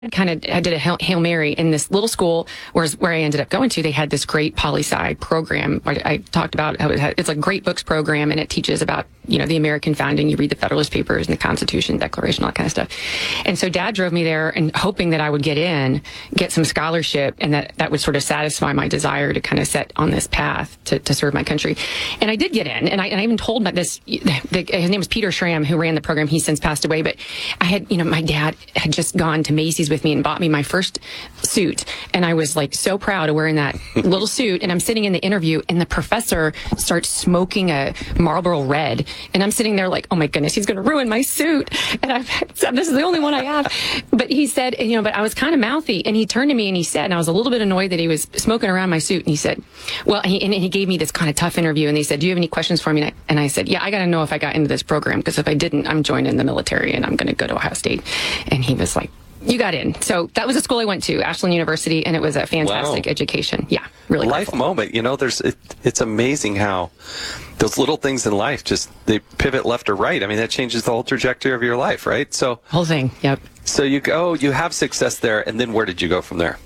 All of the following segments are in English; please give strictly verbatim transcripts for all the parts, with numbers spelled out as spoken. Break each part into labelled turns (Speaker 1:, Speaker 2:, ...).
Speaker 1: kind of I did a Hail Mary in this little school, whereas where I ended up going to, they had this great poli-sci program. I, I talked about how it had, it's a great books program, and it teaches about, you know, the American founding. You read the Federalist Papers and the Constitution, Declaration, all that kind of stuff. And so Dad drove me there and hoping that I would get in, get some scholarship, and that that would sort of satisfy my desire to kind of set on this path to, to serve my country. And I did get in, and I, and I even told my, this, the, his name was Peter Schramm, who ran the program. He's since passed away, but I had, you know, my dad had just gone to Macy's with me and bought me my first suit, and I was like so proud of wearing that little suit. And I'm sitting in the interview, and the professor starts smoking a Marlboro Red, and I'm sitting there like, oh my goodness, he's going to ruin my suit. And I've said, this is the only one I have. But he said, you know, but I was kind of mouthy, and he turned to me and he said, and I was a little bit annoyed that he was smoking around my suit, and he said, well, he, and he gave me this kind of tough interview, and they said, do you have any questions for me? And I, and I said, yeah, I got to know if I got into this program, because if I didn't, I'm joining the military and I'm going to go to Ohio State. And he was like, you got in. So that was a school I went to, Ashland University, and it was a fantastic wow. education. Yeah, really
Speaker 2: life
Speaker 1: grateful.
Speaker 2: moment. You know, there's it, it's amazing how those little things in life just they pivot left or right. I mean, that changes the whole trajectory of your life, right? So
Speaker 1: whole thing. Yep.
Speaker 2: So you go, you have success there, and then where did you go from there?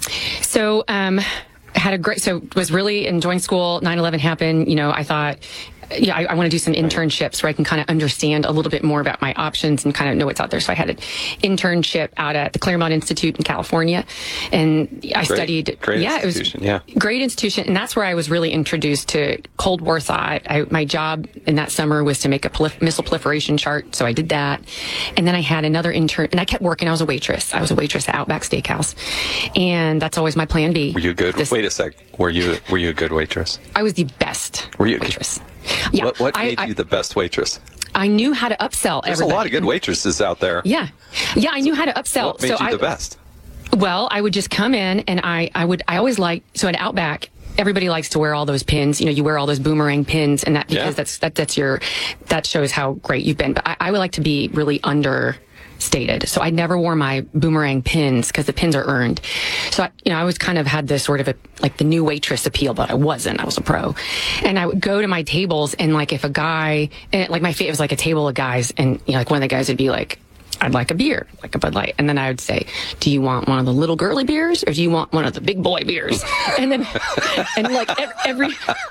Speaker 1: So um, had a great. So was really enjoying school. nine eleven happened. You know, I thought, yeah, I, I want to do some internships where I can kind of understand a little bit more about my options and kind of know what's out there. So I had an internship out at the Claremont Institute in California, and I
Speaker 2: great,
Speaker 1: studied.
Speaker 2: Great
Speaker 1: yeah,
Speaker 2: institution,
Speaker 1: it was
Speaker 2: yeah.
Speaker 1: great institution, and that's where I was really introduced to Cold War thought. I, my job in that summer was to make a prolif- missile proliferation chart, so I did that, and then I had another intern, and I kept working. I was a waitress. I was a waitress at Outback Steakhouse, and that's always my plan B.
Speaker 2: Were you good? This, Wait a sec. Were you were you a good waitress?
Speaker 1: I was the best
Speaker 2: were you,
Speaker 1: waitress. Yeah,
Speaker 2: what what made
Speaker 1: I,
Speaker 2: you the best waitress?
Speaker 1: I knew how to upsell.
Speaker 2: There's
Speaker 1: everybody.
Speaker 2: a lot of good waitresses out there.
Speaker 1: Yeah, yeah, I knew how to upsell.
Speaker 2: What made
Speaker 1: so
Speaker 2: you
Speaker 1: I,
Speaker 2: the best?
Speaker 1: Well, I would just come in, and I, I would, I always liked. So at Outback, everybody likes to wear all those pins. You know, you wear all those boomerang pins, and that because
Speaker 2: yeah.
Speaker 1: that's that that's your that shows how great you've been. But I, I would like to be really under. Stated. So I never wore my boomerang pins because the pins are earned. So I, you know, I always kind of had this sort of a, like the new waitress appeal, but I wasn't. I was a pro. And I would go to my tables, and like if a guy, and like my favorite was like a table of guys, and you know, like one of the guys would be like, I'd like a beer, like a Bud Light. And then I would say, do you want one of the little girly beers, or do you want one of the big boy beers? And then, and like every,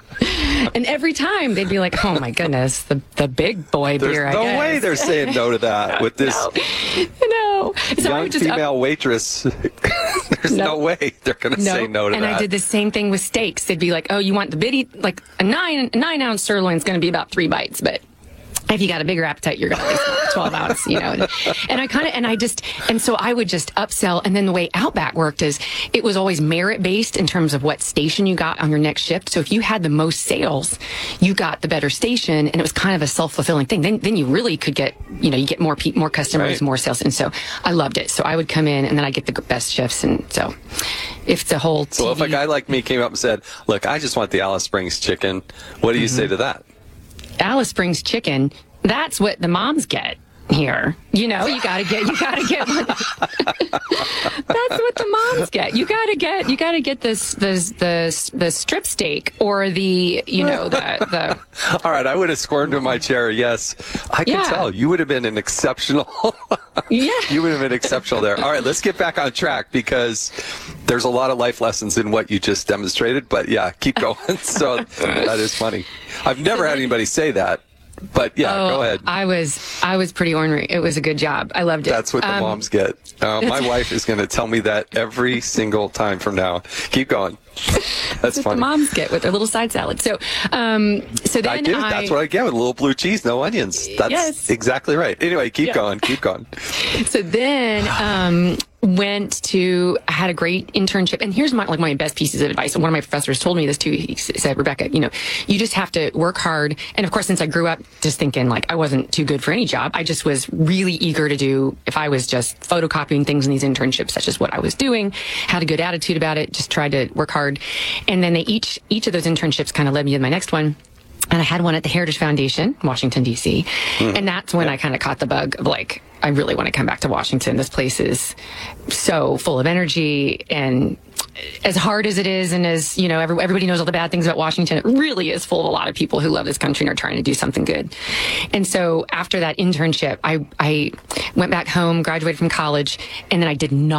Speaker 1: and every time they'd be like, oh my goodness, the, the big boy
Speaker 2: There's
Speaker 1: beer, I
Speaker 2: no
Speaker 1: guess.
Speaker 2: way they're saying no to that with this
Speaker 1: no. no. So
Speaker 2: young
Speaker 1: I would just
Speaker 2: female
Speaker 1: up-
Speaker 2: waitress. There's no, no way they're going to
Speaker 1: no.
Speaker 2: say no to
Speaker 1: and
Speaker 2: that.
Speaker 1: And I did the same thing with steaks. They'd be like, oh, you want the bitty, like a nine, a nine ounce sirloin is going to be about three bites, but if you got a bigger appetite, you're going to at twelve ounce, you know. And, and I kind of, and I just, and so I would just upsell. And then the way Outback worked is it was always merit based in terms of what station you got on your next shift. So if you had the most sales, you got the better station, and it was kind of a self fulfilling thing. Then, then you really could get, you know, you get more pe- more customers,
Speaker 2: right.
Speaker 1: more sales. And so I loved it. So I would come in, and then I get the best shifts. And so if the whole T V,
Speaker 2: so if a guy like me came up and said, look, I just want the Alice Springs chicken, what do you mm-hmm. say to that?
Speaker 1: Alice Springs chicken, that's what the moms get here. You know, you gotta get, you gotta get one. That's what the moms get. You gotta get, you gotta get this, this, the, the strip steak or the, you know, the, the.
Speaker 2: All right, I would have squirmed in my chair. Yes, I can
Speaker 1: yeah.
Speaker 2: tell you would have been an exceptional.
Speaker 1: yeah,
Speaker 2: you would have been exceptional there. All right, let's get back on track because there's a lot of life lessons in what you just demonstrated. But yeah, keep going. So that is funny. I've never had anybody say that. But yeah,
Speaker 1: oh,
Speaker 2: go ahead.
Speaker 1: I was I was pretty ornery. It was a good job. I loved it.
Speaker 2: That's what the um, moms get. Uh, my wife is going to tell me that every single time from now. Keep going. That's,
Speaker 1: That's
Speaker 2: funny.
Speaker 1: What the moms get with their little side salad. So, um, so then
Speaker 2: I get it.
Speaker 1: I,
Speaker 2: That's what I get with a little blue cheese, no onions. That's
Speaker 1: yes.
Speaker 2: exactly right. Anyway, keep yeah. going. Keep going.
Speaker 1: So then, um, went to I had a great internship, and here's my like my best pieces of advice. One of my professors told me this too. He said, Rebecca, you know, you just have to work hard. And of course, since I grew up just thinking like I wasn't too good for any job, I just was really eager to do. If I was just photocopying things in these internships, that's just what I was doing. Had a good attitude about it. Just tried to work hard. And then they each each of those internships kind of led me to my next one. And I had one at the Heritage Foundation, Washington, D C. Mm. And that's when yeah. I kind of caught the bug of like, I really want to come back to Washington. This place is so full of energy, and as hard as it is, and as, you know, every, everybody knows all the bad things about Washington, it really is full of a lot of people who love this country and are trying to do something good. And so after that internship, I, I went back home, graduated from college, and then I did not